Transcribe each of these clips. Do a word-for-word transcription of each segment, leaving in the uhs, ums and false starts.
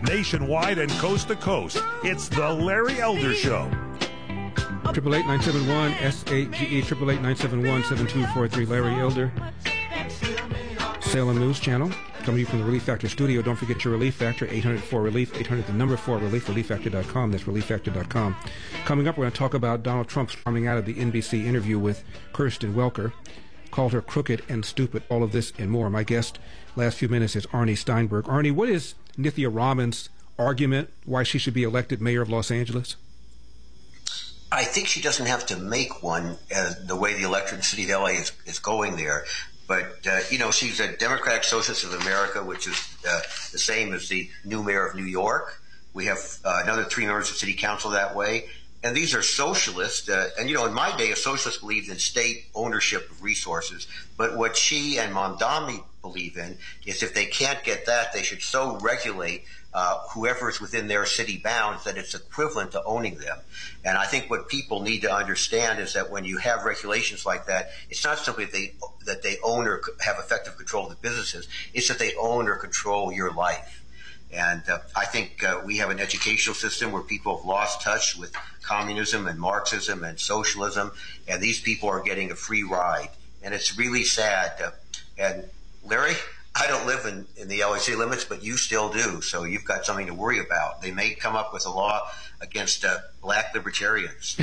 nationwide and coast to coast. It's the Larry Elder Show. Triple eight nine seven one S A G E triple eight nine seven one seven two four three. Larry Elder, Salem News Channel, coming to you from the Relief Factor studio. Don't forget your Relief Factor, eight hundred four relief, eight hundred the number four relief, relief factor dot com. That's relief factor dot com. Coming up, we're going to talk about Donald Trump storming out of the N B C interview with Kirsten Welker. Called her crooked and stupid. All of this and more. My guest last few minutes is Arnie Steinberg. Arnie, what is Nithya Raman's argument why she should be elected mayor of Los Angeles? I think she doesn't have to make one uh, the way the electorate in the city of L A is, is going there. But, uh, you know, she's a Democratic Socialist of America, which is uh, the same as the new mayor of New York. We have uh, another three members of city council that way. And these are socialists. Uh, and, you know, in my day, a socialist believed in state ownership of resources. But what she and Mamdani believe in is if they can't get that, they should so regulate uh, whoever is within their city bounds that it's equivalent to owning them. And I think what people need to understand is that when you have regulations like that, it's not simply that they, that they own or have effective control of the businesses. It's that they own or control your life. And uh, I think uh, we have an educational system where people have lost touch with communism and Marxism and socialism, and these people are getting a free ride. And it's really sad. Uh, and Larry, I don't live in, in the L A city limits, but you still do, so you've got something to worry about. They may come up with a law against uh, black libertarians.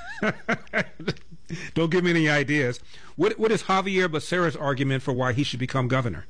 Don't give me any ideas. What, what is Javier Becerra's argument for why he should become governor?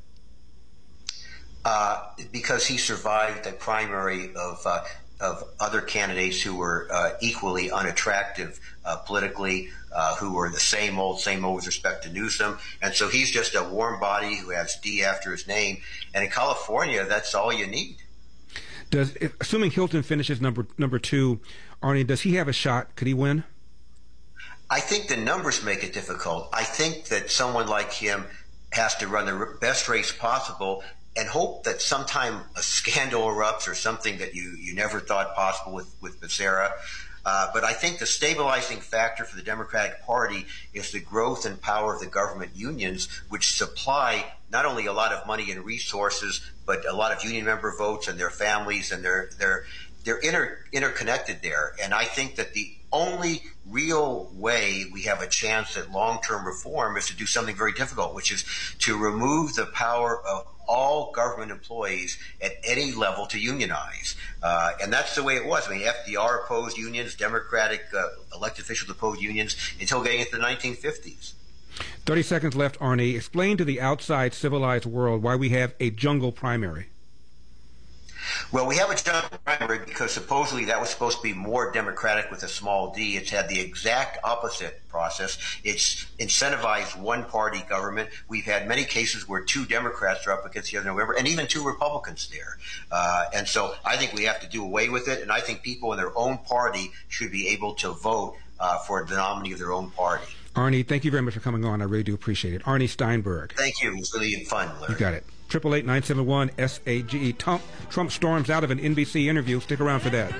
Uh, because he survived a primary of uh, of other candidates who were uh, equally unattractive uh, politically, uh, who were the same old, same old with respect to Newsom. And so he's just a warm body who has D after his name. And in California, that's all you need. Does, if, assuming Hilton finishes number number two, Arnie, does he have a shot? Could he win? I think the numbers make it difficult. I think that someone like him has to run the best race possible and hope that sometime a scandal erupts or something that you, you never thought possible with, with Becerra. Uh, but I think the stabilizing factor for the Democratic Party is the growth and power of the government unions, which supply not only a lot of money and resources, but a lot of union member votes and their families, and they're, they're, they're inter, interconnected there. And I think that the only real way we have a chance at long-term reform is to do something very difficult, which is to remove the power of all government employees at any level to unionize. Uh, and that's the way it was. I mean, F D R opposed unions, Democratic uh, elected officials opposed unions until getting into the nineteen fifties. thirty seconds left, Arnie. Explain to the outside civilized world why we have a jungle primary. Well, we have a jungle primary because supposedly that was supposed to be more democratic with a small d. It's had the exact opposite process. It's incentivized one-party government. We've had many cases where two Democrats are up against the other, November, and even two Republicans there. Uh, and so I think we have to do away with it, and I think people in their own party should be able to vote uh, for the nominee of their own party. Arnie, thank you very much for coming on. I really do appreciate it. Arnie Steinberg. Thank you. It was really fun, Larry. You got it. triple eight nine seven one S A G E. Trump, Trump storms out of an N B C interview. Stick around for that.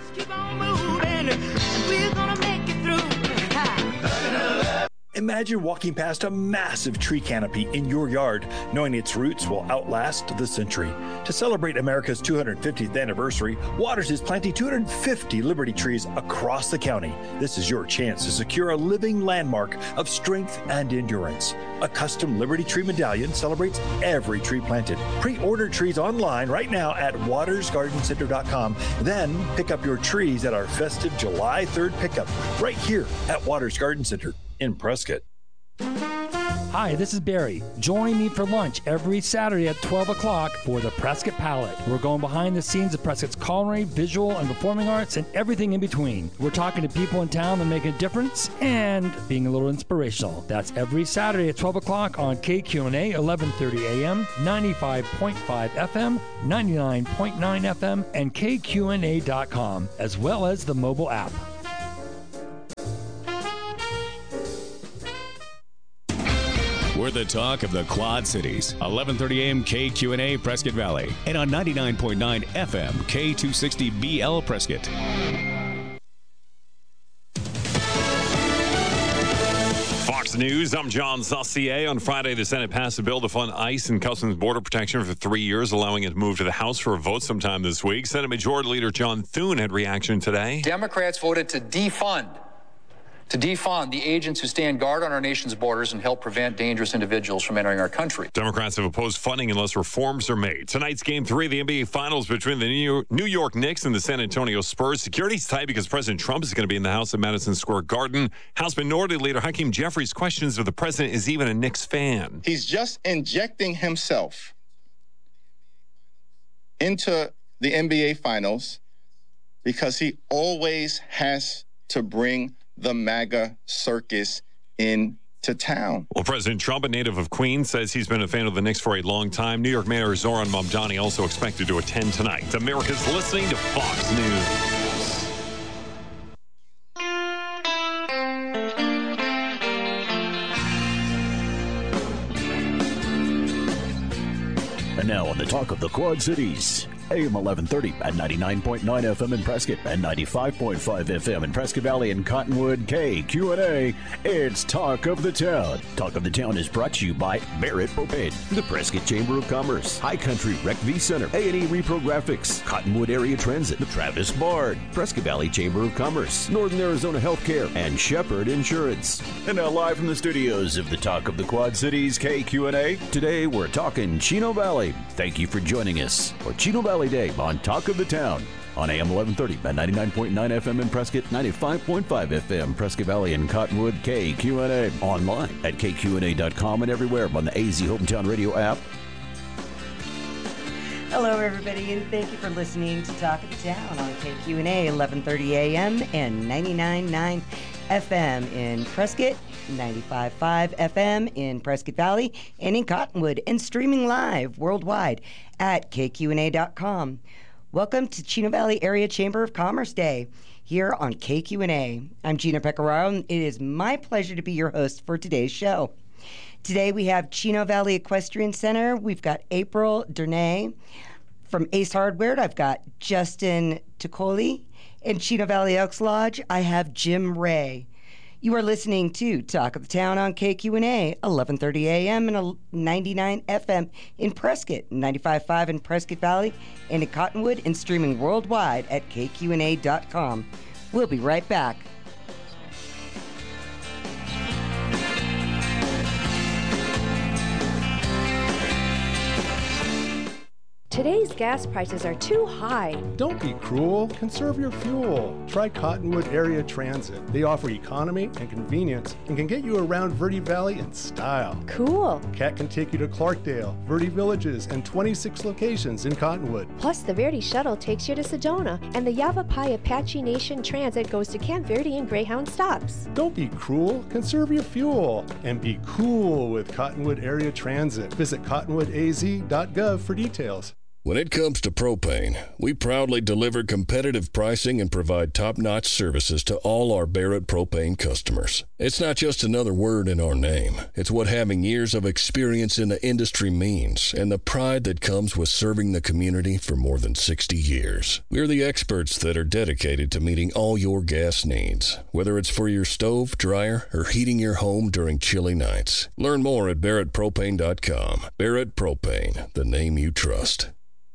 Imagine walking past a massive tree canopy in your yard, knowing its roots will outlast the century. To celebrate America's two hundred fiftieth anniversary, Waters is planting two hundred fifty Liberty trees across the county. This is your chance to secure a living landmark of strength and endurance. A custom Liberty Tree medallion celebrates every tree planted. Pre-order trees online right now at waters garden center dot com. Then pick up your trees at our festive July third pickup right here at Waters Garden Center in Prescott. Hi, this is Barry. Join me for lunch every Saturday at twelve o'clock for the Prescott Palette. We're going behind the scenes of Prescott's culinary, visual, and performing arts, and everything in between. We're talking to people in town that make a difference and being a little inspirational. That's every Saturday at twelve o'clock on K Q N A, eleven thirty A M, ninety-five point five F M, ninety-nine point nine F M, and K Q N A dot com, as well as the mobile app. We're the talk of the Quad Cities. eleven thirty A M K Q N A Prescott Valley. And on ninety-nine point nine F M K two sixty B L Prescott. Fox Fox News. I'm John Saucier. On Friday, the Senate passed a bill to fund ICE and Customs Border Protection for three years, allowing it to move to the House for a vote sometime this week. Senate Majority Leader John Thune had reaction today. Democrats voted to defund, to defund the agents who stand guard on our nation's borders and help prevent dangerous individuals from entering our country. Democrats have opposed funding unless reforms are made. Tonight's Game three of the N B A Finals between the New York Knicks and the San Antonio Spurs. Security's tight because President Trump is going to be in the House at Madison Square Garden. House Minority Leader Hakeem Jeffries questions if the president is even a Knicks fan. He's just injecting himself into the N B A Finals because he always has to bring the MAGA circus into town. Well, President Trump, a native of Queens, says he's been a fan of the Knicks for a long time. New York Mayor Zoran Mamdani also expected to attend tonight. America's listening to Fox News. And now on the Talk of the Quad Cities, A M eleven thirty at ninety-nine point nine F M in Prescott and ninety-five point five F M in Prescott Valley and Cottonwood. K Q and A, it's Talk of the Town. Talk of the Town is brought to you by Barrett Propane, the Prescott Chamber of Commerce, High Country Rec V Center, A and E Repro Graphics, Cottonwood Area Transit, the Travis Bard, Prescott Valley Chamber of Commerce, Northern Arizona Healthcare, and Shepherd Insurance. And now live from the studios of the Talk of the Quad Cities, K Q and A, today we're talking Chino Valley. Thank you for joining us for Chino Valley Day on Talk of the Town on A M eleven thirty at ninety-nine point nine F M in Prescott, ninety-five point five F M Prescott Valley and Cottonwood. K Q and A online at K Q and A dot com and everywhere on the A Z Hometown Radio app. Hello, everybody, and thank you for listening to Talk of the Town on K Q and A, eleven thirty A M and ninety-nine point nine F M in Prescott, ninety-five point five F M in Prescott Valley, and in Cottonwood, and streaming live worldwide at K Q and A dot com. Welcome to Chino Valley Area Chamber of Commerce Day here on K Q and A. I'm Gina Pecoraro, and it is my pleasure to be your host for today's show. Today we have Chino Valley Equestrian Center. We've got April Durnay from Ace Hardware. I've got Justin Ticoli. In Chino Valley Elks Lodge, I have Jim Ray. You are listening to Talk of the Town on K Q and A, eleven thirty A M and ninety-nine F M in Prescott, ninety-five point five in Prescott Valley, and in Cottonwood, and streaming worldwide at K Q and A dot com. We'll be right back. Today's gas prices are too high. Don't be cruel. Conserve your fuel. Try Cottonwood Area Transit. They offer economy and convenience and can get you around Verde Valley in style. Cool. Cat can take you to Clarkdale, Verde Villages, and twenty-six locations in Cottonwood. Plus, the Verde Shuttle takes you to Sedona, and the Yavapai Apache Nation Transit goes to Camp Verde and Greyhound stops. Don't be cruel. Conserve your fuel. And be cool with Cottonwood Area Transit. Visit cottonwood a z dot gov for details. When it comes to propane, we proudly deliver competitive pricing and provide top-notch services to all our Barrett Propane customers. It's not just another word in our name. It's what having years of experience in the industry means, and the pride that comes with serving the community for more than sixty years. We're the experts that are dedicated to meeting all your gas needs, whether it's for your stove, dryer, or heating your home during chilly nights. Learn more at barrett propane dot com. Barrett Propane, the name you trust.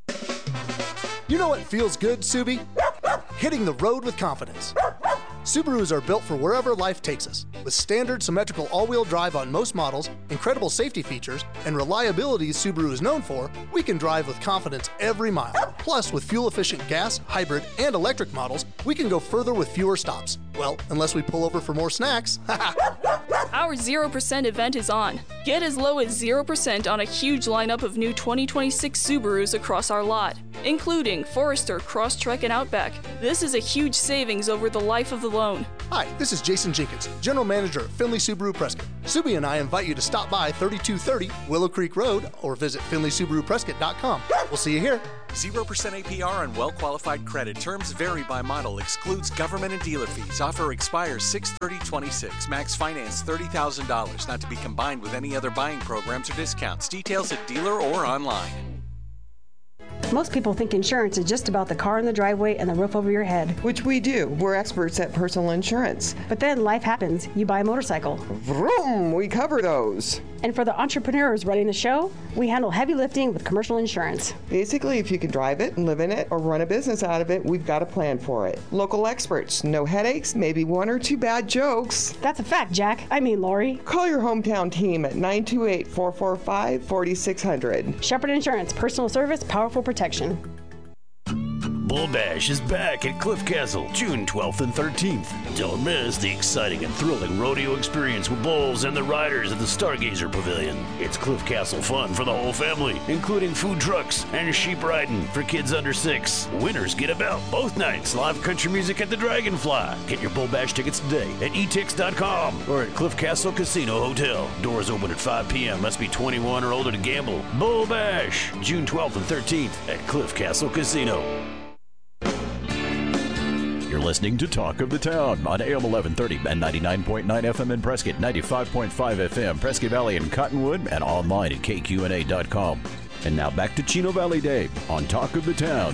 You know what feels good, Subi? Hitting the road with confidence. Subarus are built for wherever life takes us. With standard symmetrical all-wheel drive on most models, incredible safety features, and reliability Subaru is known for, we can drive with confidence every mile. Plus, with fuel-efficient gas, hybrid, and electric models, we can go further with fewer stops. Well, unless we pull over for more snacks. Our zero percent event is on. Get as low as zero percent on a huge lineup of new twenty twenty-six Subarus across our lot, including Forester, Crosstrek, and Outback. This is a huge savings over the life of the loan. Hi, this is Jason Jenkins, General Manager at Finley Subaru Prescott. Subi and I invite you to stop by thirty-two thirty Willow Creek Road or visit finley subaru prescott dot com. We'll see you here. zero percent A P R on well-qualified credit. Terms vary by model. Excludes government and dealer fees. Offer expires six thirty twenty-six. Max finance thirty thousand dollars. Not to be combined with any other buying programs or discounts. Details at dealer or online. Most people think insurance is just about the car in the driveway and the roof over your head. Which we do. We're experts at personal insurance. But then life happens. You buy a motorcycle. Vroom! We cover those. And for the entrepreneurs running the show, we handle heavy lifting with commercial insurance. Basically, if you can drive it, live in it, or run a business out of it, we've got a plan for it. Local experts, no headaches, maybe one or two bad jokes. That's a fact, Jack. I mean, Lori. Call your hometown team at nine two eight, four four five, four six zero zero. Shepherd Insurance, personal service, powerful protection. Bull Bash is back at Cliff Castle, June twelfth and thirteenth. Don't miss the exciting and thrilling rodeo experience with bulls and the riders at the Stargazer Pavilion. It's Cliff Castle fun for the whole family, including food trucks and sheep riding for kids under six. Winners get a belt both nights. Live country music at the Dragonfly. Get your Bull Bash tickets today at e tix dot com or at Cliff Castle Casino Hotel. Doors open at five p.m. Must be twenty-one or older to gamble. Bull Bash, June twelfth and thirteenth at Cliff Castle Casino. You're listening to Talk of the Town on A M eleven thirty and ninety-nine point nine F M in Prescott, ninety-five point five F M, Prescott Valley and Cottonwood, and online at K Q N A dot com. And now back to Chino Valley Dave on Talk of the Town.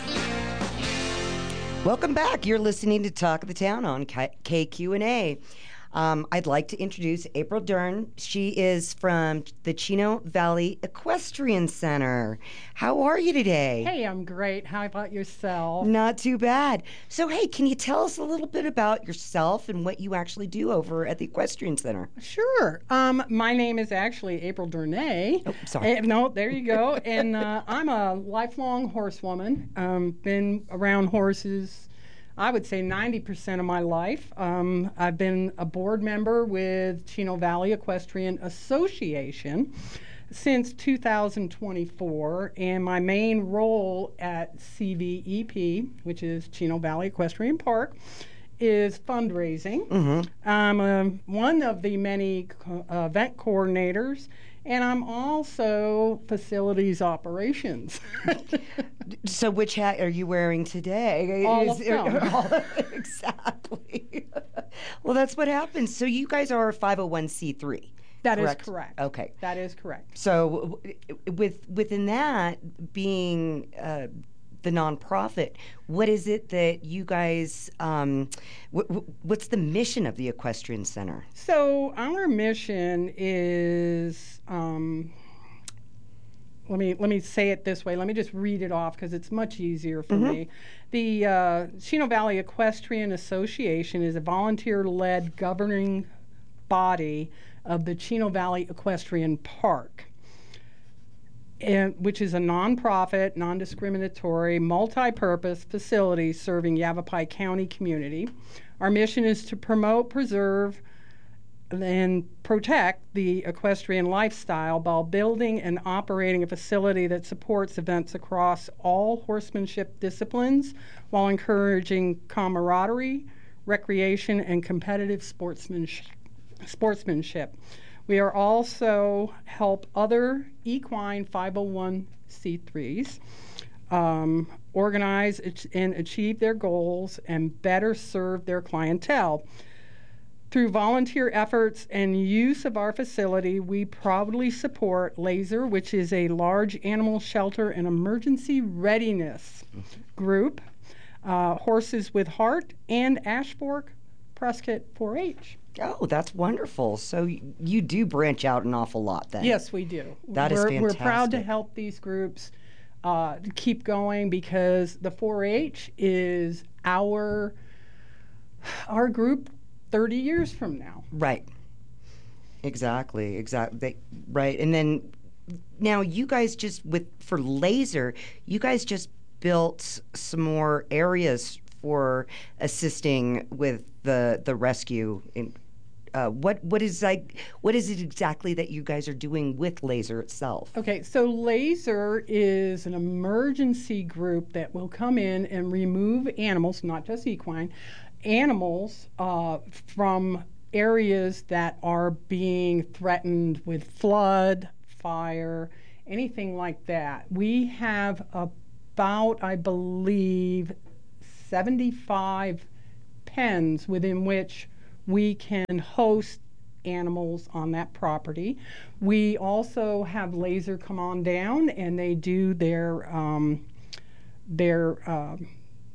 Welcome back. You're listening to Talk of the Town on K Q N A. Um, I'd like to introduce April Dern. She is from the Chino Valley Equestrian Center. How are you today? Hey, I'm great. How about yourself? Not too bad. So, hey, can you tell us a little bit about yourself and what you actually do over at the Equestrian Center? Sure. Um, my name is actually April Dernay. Oh, sorry. Uh, no, there you go. and uh, I'm a lifelong horsewoman. Um, been around horses, I would say ninety percent of my life. Um, I've been a board member with Chino Valley Equestrian Association since two thousand twenty-four, and my main role at C V E P, which is Chino Valley Equestrian Park, is fundraising. Mm-hmm. I'm um, one of the many co- uh, event coordinators, and I'm also facilities operations. So which hat are you wearing today? All Is of there- them. all- exactly. Well, that's what happens. So you guys are a five oh one c three. That correct? is correct. Okay. That is correct. So w- with within that being uh, the nonprofit, what is it that you guys? Um, w- w- what's the mission of the Equestrian Center? So our mission is, um, let me let me say it this way. Let me just read it off because it's much easier for Mhm. me. The uh, Chino Valley Equestrian Association is a volunteer-led governing body of the Chino Valley Equestrian Park, and, which is a nonprofit, non-discriminatory, multi-purpose facility serving Yavapai County community. Our mission is to promote, preserve, and protect the equestrian lifestyle while building and operating a facility that supports events across all horsemanship disciplines while encouraging camaraderie, recreation, and competitive sportsmanship. sportsmanship. We are also help other equine five oh one c threes um, organize and achieve their goals and better serve their clientele. Through volunteer efforts and use of our facility, we proudly support Laser, which is a large animal shelter and emergency readiness group, uh, Horses with Heart, and Ashfork Prescott four H. Oh, that's wonderful. So y- you do branch out an awful lot then. Yes, we do. That is we're, fantastic. We're proud to help these groups uh, keep going because the four H is our our group thirty years from now. Right. Exactly. Exactly. They, right. And then now you guys just with for Laser, you guys just built some more areas for assisting with the the rescue. In, uh, what what is like what is it exactly that you guys are doing with Laser itself? Okay, so Laser is an emergency group that will come in and remove animals, not just equine, animals uh, from areas that are being threatened with flood, fire, anything like that. We have about, I believe, seventy-five pens within which we can host animals on that property. We also have Laser come on down and they do their um, their um,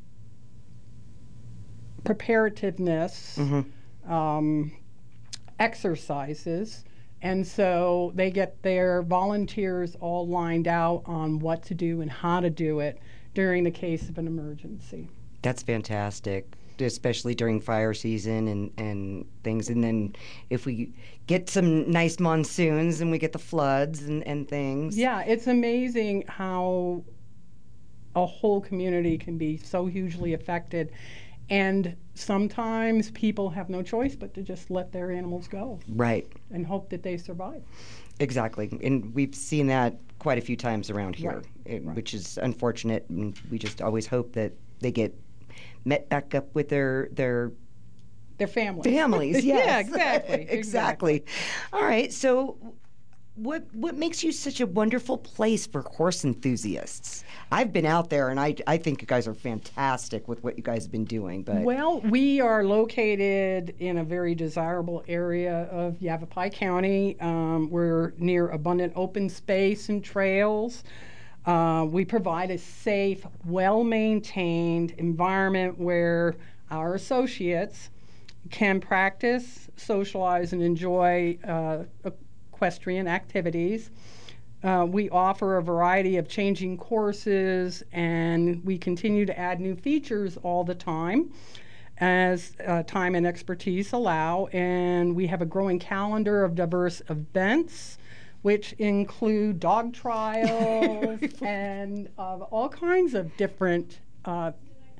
preparativeness, mm-hmm. um, exercises. And so they get their volunteers all lined out on what to do and how to do it during the case of an emergency. That's fantastic, especially during fire season and, and things. And then if we get some nice monsoons and we get the floods and, and things. Yeah, it's amazing how a whole community can be so hugely affected. And sometimes people have no choice but to just let their animals go. Right. And hope that they survive. Exactly. And we've seen that quite a few times around here, right. it, right. which is unfortunate. And we just always hope that they get met back up with their their their families. Families, yes. Yeah, exactly. exactly. All right. So what what makes you such a wonderful place for horse enthusiasts? I've been out there, and I, I think you guys are fantastic with what you guys have been doing. But well, we are located in a very desirable area of Yavapai County. Um, we're near abundant open space and trails. Uh, we provide a safe, well-maintained environment where our associates can practice, socialize, and enjoy uh, equestrian activities. Uh, we offer a variety of changing courses, and we continue to add new features all the time as uh, time and expertise allow. And we have a growing calendar of diverse events, which include dog trials and uh, all kinds of different uh,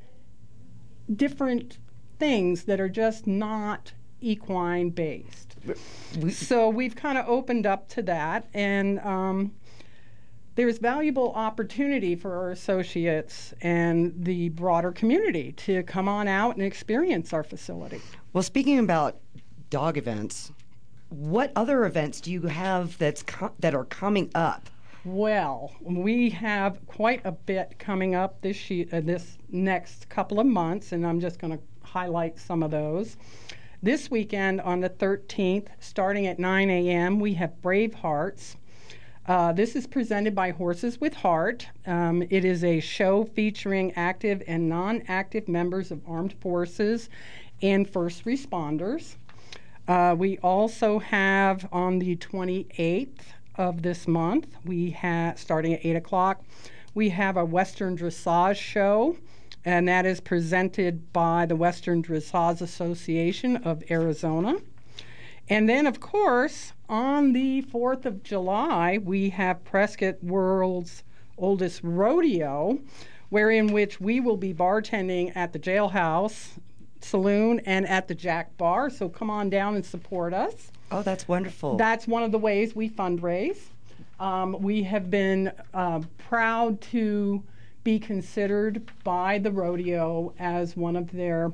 different things that are just not equine based. So we've kind of opened up to that, and um, there's valuable opportunity for our associates and the broader community to come on out and experience our facility. Well, speaking about dog events, what other events do you have that's co- that are coming up? Well, we have quite a bit coming up this she- uh, this next couple of months, and I'm just going to highlight some of those. This weekend on the thirteenth, starting at nine a.m., we have Brave Hearts. Uh, this is presented by Horses with Heart. Um, it is a show featuring active and non-active members of armed forces and first responders. Uh, we also have on the twenty-eighth of this month, we have, starting at eight o'clock, we have a Western Dressage show, and that is presented by the Western Dressage Association of Arizona. And then, of course, on the fourth of July, we have Prescott World's Oldest Rodeo, wherein which we will be bartending at the Jailhouse Saloon and at the Jack Bar. So come on down and support us. Oh, that's wonderful. That's one of the ways we fundraise. Um, we have been uh, proud to be considered by the rodeo as one of their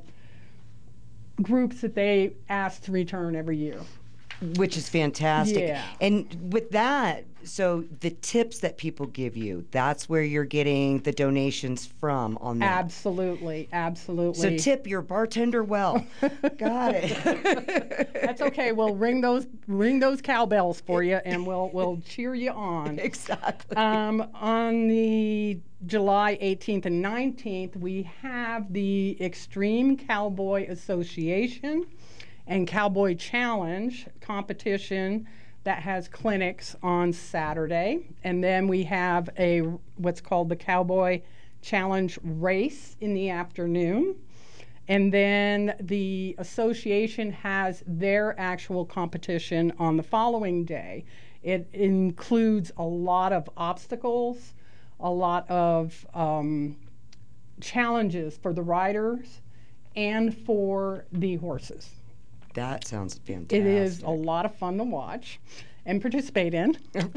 groups that they ask to return every year. Which is fantastic. Yeah. And with that, so the tips that people give you, that's where you're getting the donations from on that. Absolutely, absolutely. So tip your bartender well. Got it. That's okay. We'll ring those ring those cowbells for you, and we'll we'll cheer you on. Exactly. Um, on the July eighteenth and nineteenth, we have the Extreme Cowboy Association and Cowboy Challenge competition that has clinics on Saturday. And then we have a what's called the Cowboy Challenge race in the afternoon. And then the association has their actual competition on the following day. It includes a lot of obstacles, a lot of um, challenges for the riders and for the horses. That sounds fantastic. It is a lot of fun to watch and participate in,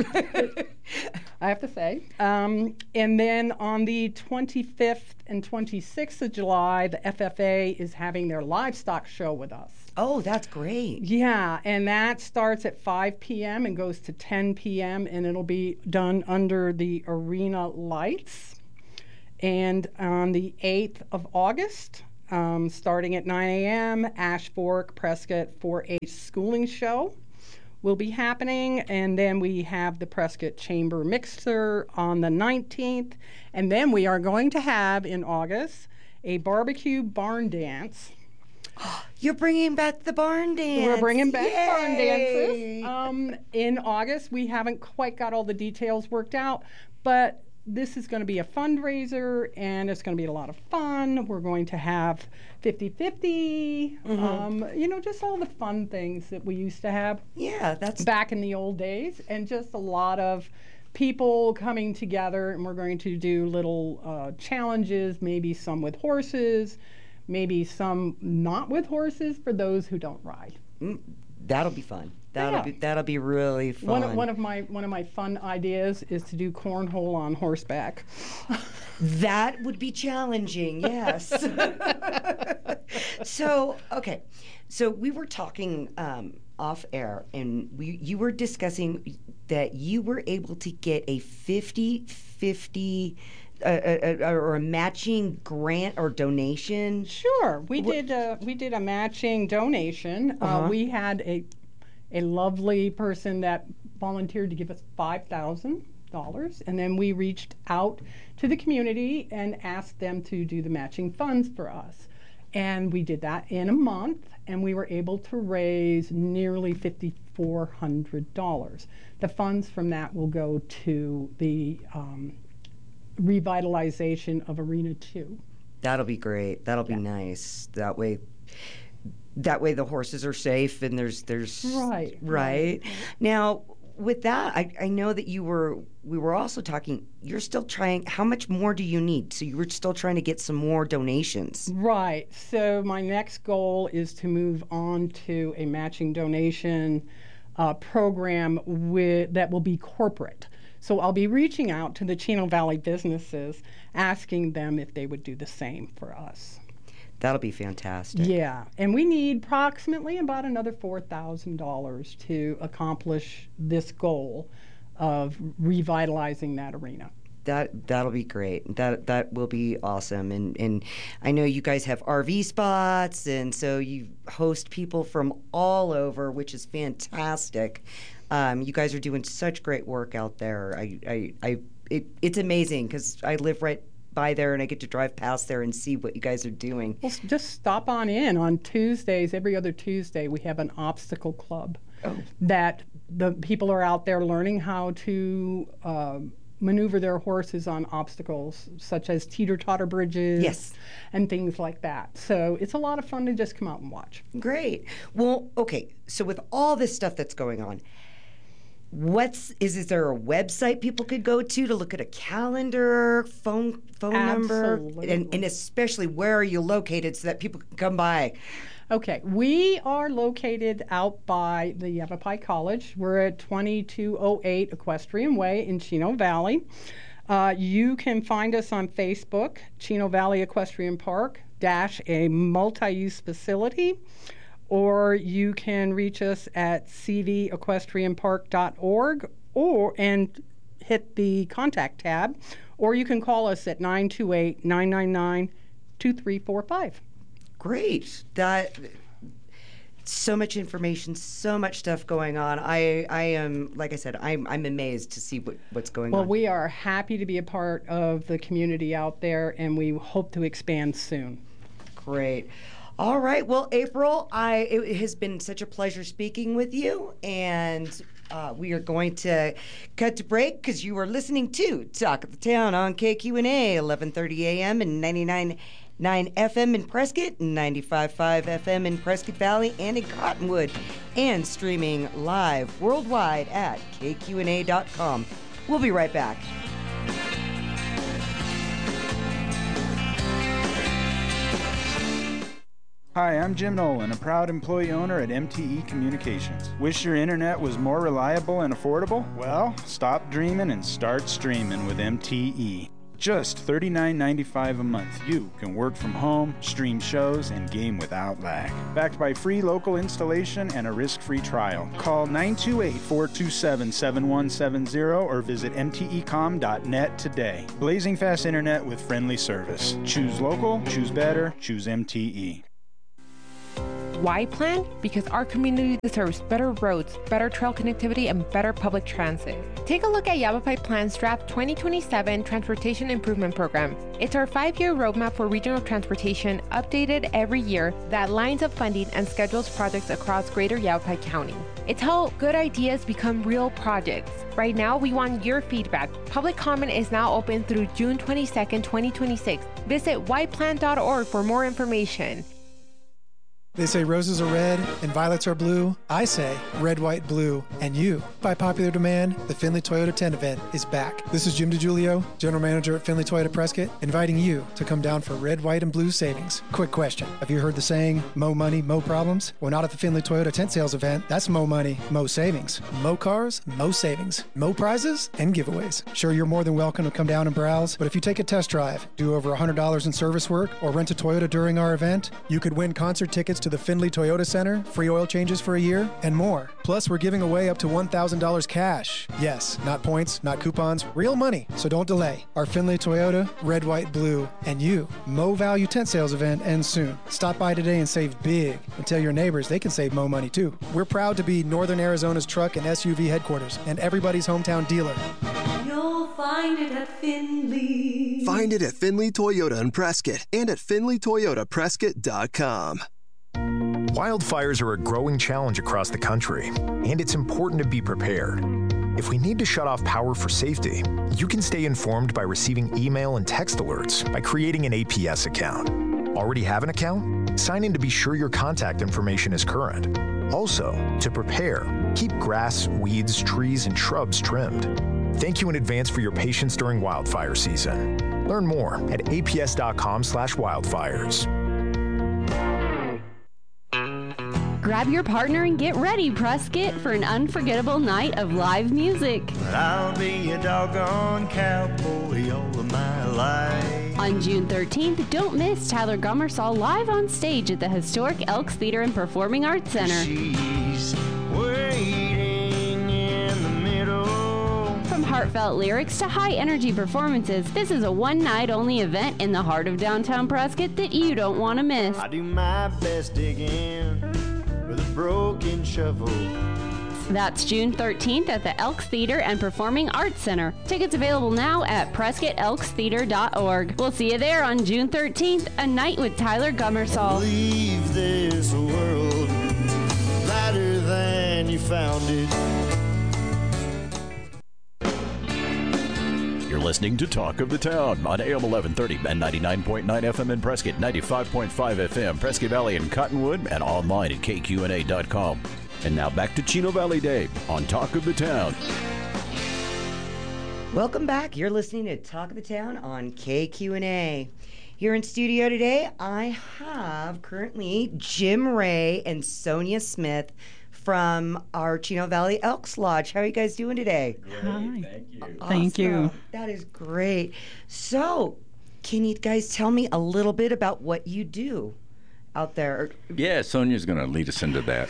I have to say. Um, and then on the twenty-fifth and twenty-sixth of July, the F F A is having their livestock show with us. Oh, that's great. Yeah, and that starts at five p.m. and goes to ten p.m., and it'll be done under the arena lights. And on the eighth of August, Um, starting at nine a.m., Ash Fork Prescott four H Schooling Show will be happening, and then we have the Prescott Chamber Mixer on the nineteenth, and then we are going to have in August a barbecue barn dance. You're bringing back the barn dance. We're bringing back Yay! barn dances. Um, in August, we haven't quite got all the details worked out, but this is going to be a fundraiser, and it's going to be a lot of fun. We're going to have fifty-fifty, Mm-hmm. um, you know, just all the fun things that we used to have. Yeah, that's back in the old days, and just a lot of people coming together, and we're going to do little uh, challenges, maybe some with horses, maybe some not with horses for those who don't ride. Mm, that'll be fun. That'll Yeah. be that'll be really fun. One of, one of my one of my fun ideas is to do cornhole on horseback. That would be challenging, yes. So, okay. So we were talking um, off air, and we you were discussing that you were able to get a fifty-fifty a, a, or a matching grant or donation. Sure, we what? did. A, we did a matching donation. Uh-huh. Uh, we had a a lovely person that volunteered to give us five thousand dollars, and then we reached out to the community and asked them to do the matching funds for us. And we did that in a month, and we were able to raise nearly five thousand four hundred dollars. The funds from that will go to the um, revitalization of Arena two. That'll be great. That'll be yeah. nice. That way, that way the horses are safe, and there's there's right right, right. Now. With that, I, I know that you were, we were also talking, you're still trying, how much more do you need? So you were still trying to get some more donations. Right. So my next goal is to move on to a matching donation uh, program with, that will be corporate. So I'll be reaching out to the Chino Valley businesses, asking them if they would do the same for us. That'll be fantastic. Yeah, and we need approximately about another four thousand dollars to accomplish this goal of revitalizing that arena. That that'll be great. That that will be awesome. And and I know you guys have R V spots, and so you host people from all over, which is fantastic. Um, you guys are doing such great work out there. I I, I it, it's amazing because I live right by there, and I get to drive past there and see what you guys are doing. Well, just stop on in on Tuesdays. Every other Tuesday, we have an obstacle club oh. that the people are out there learning how to uh, maneuver their horses on obstacles, such as teeter-totter bridges yes. and things like that. So it's a lot of fun to just come out and watch. Great. Well, okay, so with all this stuff that's going on, What's is is there a website people could go to to look at a calendar, phone phone Absolutely. number, and and especially where are you located so that people can come by? Okay, we are located out by the Yavapai College. We're at twenty-two oh eight Equestrian Way in Chino Valley. Uh, you can find us on Facebook, Chino Valley Equestrian Park dash a multi-use facility. Or you can reach us at c v equestrian park dot org or and hit the contact tab, or you can call us at nine two eight, nine nine nine, two three four five. Great. That so much information, so much stuff going on. I I am like I said, I'm I'm amazed to see what, what's going well, on. Well, we are happy to be a part of the community out there, and we hope to expand soon. Great. All right. Well, April, I it has been such a pleasure speaking with you, and uh, we are going to cut to break because you are listening to Talk of the Town on K Q N A, eleven thirty a.m. and ninety-nine point nine F M in Prescott, ninety-five point five F M in Prescott Valley and in Cottonwood, and streaming live worldwide at K Q N A dot com. We'll be right back. Hi, I'm Jim Nolan, a proud employee owner at M T E Communications. Wish your internet was more reliable and affordable? Well, stop dreaming and start streaming with M T E. Just thirty-nine ninety-five a month, you can work from home, stream shows, and game without lag. Backed by free local installation and a risk-free trial. Call nine two eight, four two seven, seven one seven zero or visit m t e com dot net today. Blazing fast internet with friendly service. Choose local, choose better, choose M T E. Y Plan? Because our community deserves better roads, better trail connectivity, and better public transit. Take a look at Yavapai Plan's draft twenty twenty-seven Transportation Improvement Program. It's our five-year roadmap for regional transportation, updated every year, that lines up funding and schedules projects across greater Yavapai County. It's how good ideas become real projects. Right now, we want your feedback. Public comment is now open through June twenty-second, twenty twenty-six. Visit y plan dot org for more information. They say roses are red and violets are blue. I say red, white, blue, and you. By popular demand, the Findlay Toyota ten event is back. This is Jim DiGiulio, General Manager at Findlay Toyota Prescott, inviting you to come down for red, white, and blue savings. Quick question. Have you heard the saying, mo money, mo problems? Well, not at the Findlay Toyota tent sales event. That's mo money, mo savings. Mo cars, mo savings. Mo prizes and giveaways. Sure, you're more than welcome to come down and browse, but if you take a test drive, do over one hundred dollars in service work, or rent a Toyota during our event, you could win concert tickets to the Findlay Toyota Center, free oil changes for a year, and more. Plus, we're giving away up to one thousand dollars cash. Yes, not points, not coupons, real money. So don't delay. Our Findlay Toyota, red, white, blue, and you, Mo Value tent sales event ends soon. Stop by today and save big. And tell your neighbors they can save Mo money too. We're proud to be Northern Arizona's truck and S U V headquarters and everybody's hometown dealer. You'll find it at Findlay. Find it at Findlay Toyota in Prescott and at Findlay Toyota Prescott dot com. Wildfires are a growing challenge across the country, and it's important to be prepared. If we need to shut off power for safety, you can stay informed by receiving email and text alerts by creating an A P S account. Already have an account? Sign in to be sure your contact information is current. Also, to prepare, keep grass, weeds, trees, and shrubs trimmed. Thank you in advance for your patience during wildfire season. Learn more at A P S dot com slash wildfires. Grab your partner and get ready, Prescott, for an unforgettable night of live music. But I'll be a doggone cowboy all of my life. On June thirteenth, don't miss Tyler Gummersall live on stage at the historic Elks Theater and Performing Arts Center. She's waiting in the middle. From heartfelt lyrics to high-energy performances, this is a one-night-only event in the heart of downtown Prescott that you don't want to miss. I do my best digging with a broken shovel. That's June thirteenth at the Elks Theater and Performing Arts Center. Tickets available now at prescott elks theater dot org. We'll see you there on June thirteenth, a night with Tyler Gummersall. Leave this world better than you found it. You're listening to Talk of the Town on A M eleven thirty and ninety-nine point nine F M in Prescott, ninety-five point five F M, Prescott Valley and Cottonwood, and online at K Q N A dot com. And now back to Chino Valley Dave on Talk of the Town. Welcome back. You're listening to Talk of the Town on K Q N A. Here in studio today, I have currently Jim Ray and Sonia Smith from our Chino Valley Elks Lodge. How are you guys doing today? Great. Hi. Thank you. Awesome. Thank you. That is great. So, can you guys tell me a little bit about what you do out there? Yeah, Sonia's going to lead us into that.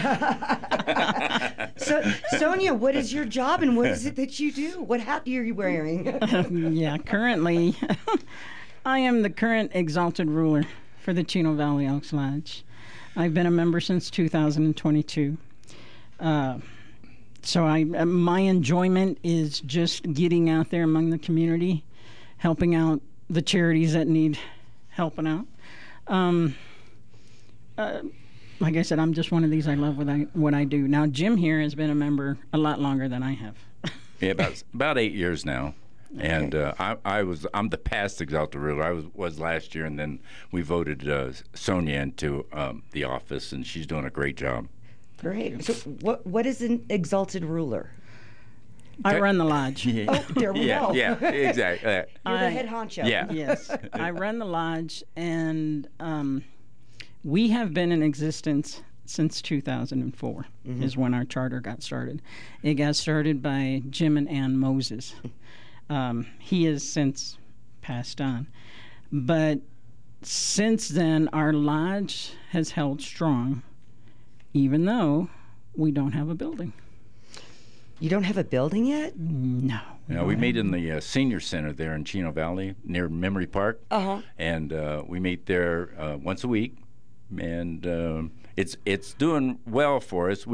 So, Sonia, what is your job and what is it that you do? What hat are you wearing? Yeah, currently, I am the current exalted ruler for the Chino Valley Elks Lodge. I've been a member since two thousand twenty-two. Uh, so I, uh, my enjoyment is just getting out there among the community, helping out the charities that need helping out. Um, uh, like I said, I'm just one of these. I love what I what I do. Now, Jim here has been a member a lot longer than I have. Yeah, about about eight years now. Okay. And uh, I, I was I'm the past exalted ruler. I was was last year, and then we voted uh, Sonia into um, the office, and she's doing a great job. Great. So, what what is an exalted ruler? I run the lodge. Yeah. Oh, there we yeah, go. Yeah, exactly. You're I, the head honcho. Yeah. Yes, I run the lodge, and um, we have been in existence since two thousand four. Mm-hmm. Is when our charter got started. It got started by Jim and Ann Moses. Um, he has since passed on. But since then, our lodge has held strong, even though we don't have a building. You don't have a building yet? No. Yeah, we meet in the uh, senior center there in Chino Valley near Memory Park. Uh-huh. And uh, we meet there uh, once a week. And uh, it's it's doing well for us.